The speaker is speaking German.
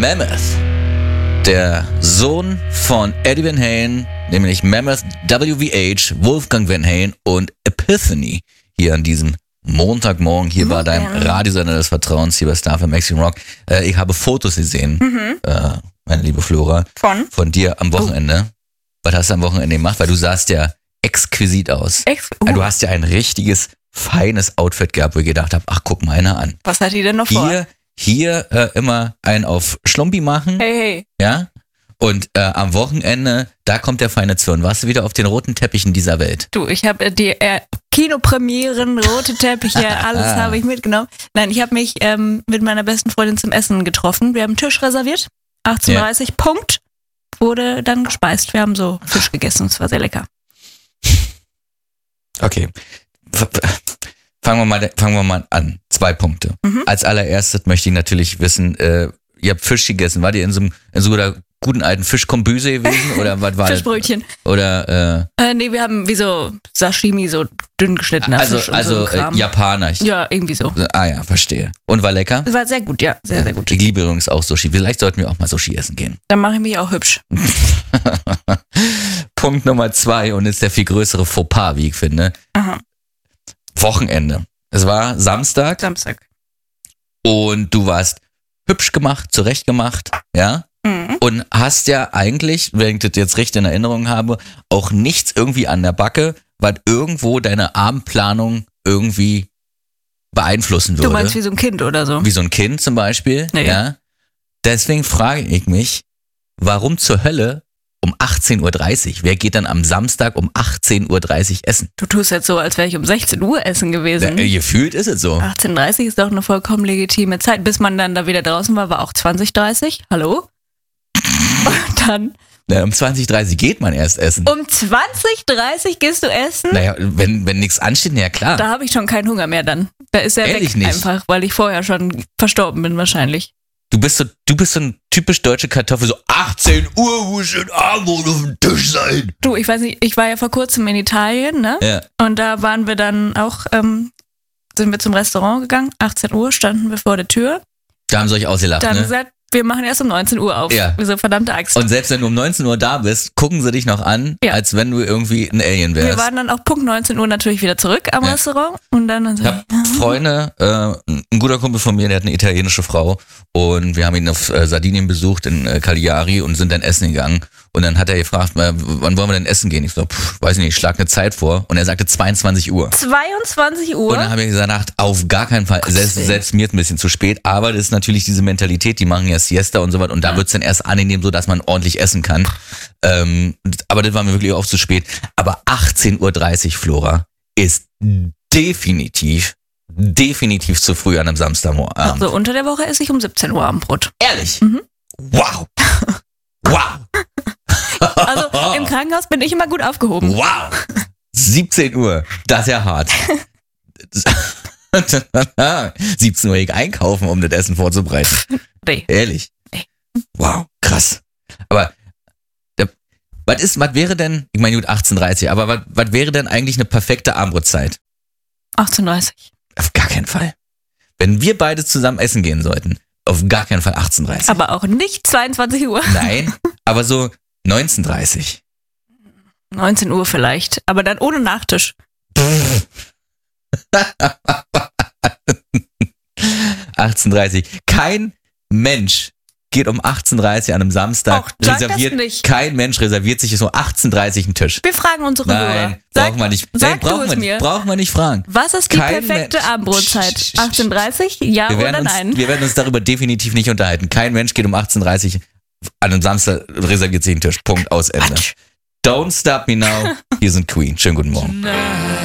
Mammoth, der Sohn von Eddie Van Halen, nämlich Mammoth, WVH, Wolfgang Van Halen und Epiphany hier an diesem Montagmorgen. Hier war dein Radiosender des Vertrauens, hier bei Star FM Maximum Rock. Ich habe Fotos gesehen, meine liebe Flora, von dir am Wochenende. Was hast du am Wochenende gemacht? Weil du sahst ja exquisit aus. Du hast ja ein richtiges, feines Outfit gehabt, wo ich gedacht habe, ach, guck mal einer an. Was hat die denn noch vor? Hier immer einen auf Schlumpi machen. Hey. Ja. Und am Wochenende, da kommt der feine Zwirn. Warst du wieder auf den roten Teppichen dieser Welt? Du, ich habe die Kinopremieren, rote Teppiche, alles habe ich mitgenommen. Nein, ich habe mich mit meiner besten Freundin zum Essen getroffen. Wir haben einen Tisch reserviert, 18:30 Punkt, wurde dann gespeist. Wir haben so Fisch gegessen, es war sehr lecker. Okay, fangen wir mal an. 2 Punkte. Als allererstes möchte ich natürlich wissen, ihr habt Fisch gegessen. Wart ihr in so einer guten alten Fischkombüse gewesen? Oder was war Fischbrötchen. Das? Oder, nee, wir haben wie so Sashimi, so dünn geschnittener Fisch. Also Japaner. Ja, irgendwie so. Ah ja, verstehe. Und war lecker? War sehr gut, ja, sehr, sehr gut. Ich liebe übrigens auch Sushi. Vielleicht sollten wir auch mal Sushi essen gehen. Dann mache ich mich auch hübsch. Punkt Nummer 2 und ist der viel größere Fauxpas, wie ich finde. Aha. Wochenende. Es war Samstag. Und du warst hübsch gemacht, zurecht gemacht, ja? Und hast ja eigentlich, wenn ich das jetzt recht in Erinnerung habe, auch nichts irgendwie an der Backe, was irgendwo deine Abendplanung irgendwie beeinflussen würde. Du meinst wie so ein Kind oder so? Wie so ein Kind zum Beispiel, ja. Deswegen frage ich mich, warum zur Hölle um 18:30 Uhr? Wer geht dann am Samstag um 18:30 Uhr essen? Du tust jetzt so, als wäre ich um 16 Uhr essen gewesen. Gefühlt ist es so. 18:30 ist doch eine vollkommen legitime Zeit. Bis man dann da wieder draußen war auch 20:30. Hallo? Und dann... Um 20:30 geht man erst essen. Um 20:30 gehst du essen? Naja, wenn nichts ansteht, ja klar. Da habe ich schon keinen Hunger mehr dann. Da ist er weg nicht. Einfach, weil ich vorher schon verstorben bin wahrscheinlich. Du bist so ein typisch deutsche Kartoffel, so 18 Uhr muss schon Abend auf dem Tisch sein. Du, ich weiß nicht, ich war ja vor kurzem in Italien, ne? Ja. Und da waren wir dann auch, sind wir zum Restaurant gegangen, 18 Uhr standen wir vor der Tür. Da haben sie euch ausgelacht, Dann ne? gesagt, wir machen erst um 19 Uhr auf. Ja. So verdammte Axt. Und selbst wenn du um 19 Uhr da bist, gucken sie dich noch an, als wenn du irgendwie ein Alien wärst. Wir waren dann auch Punkt 19 Uhr natürlich wieder zurück am Restaurant. Und dann so, ich habe Freunde, ein guter Kumpel von mir, der hat eine italienische Frau und wir haben ihn auf Sardinien besucht in Cagliari und sind dann essen gegangen. Und dann hat er gefragt, wann wollen wir denn essen gehen? Ich so, weiß nicht, ich schlag eine Zeit vor. Und er sagte 22 Uhr. 22 Uhr? Und dann habe ich gesagt, auf gar keinen Fall, selbst mir ist ein bisschen zu spät. Aber das ist natürlich diese Mentalität, die machen ja Siesta und so was. Und da wird's dann erst angenehm, so dass man ordentlich essen kann. Aber das war mir wirklich auch zu spät. Aber 18:30 Uhr, Flora, ist definitiv zu früh an einem Samstagabend. Also unter der Woche esse ich um 17 Uhr Abendbrot. Ehrlich? Wow. Wow. Also im Krankenhaus bin ich immer gut aufgehoben. Wow. 17 Uhr, das ist ja hart. 17 Uhr einkaufen, um das Essen vorzubereiten. Nee. Ehrlich. Nee. Wow, krass. Aber was wäre denn, ich meine gut 18:30, aber was wäre denn eigentlich eine perfekte Abendbrotzeit? 18:30. Auf gar keinen Fall. Wenn wir beide zusammen essen gehen sollten, auf gar keinen Fall 18:30. Aber auch nicht 22 Uhr. Nein, aber so 19:30. 19 Uhr vielleicht, aber dann ohne Nachtisch. 18:30. Kein Mensch geht um 18:30 an einem Samstag. Kein Mensch reserviert sich so 18:30 einen Tisch. Wir fragen unsere Hörer. Nein, brauchen wir nicht. Brauchen wir nicht fragen. Was ist die perfekte Abendbrotzeit? 18:30? Ja oder nein? Wir werden uns darüber definitiv nicht unterhalten. Kein Mensch geht um 18:30 an einem Samstag, reserviert sich einen Tisch. Punkt, aus, Ende. Don't stop me now. Hier sind Queen. Schönen guten Morgen.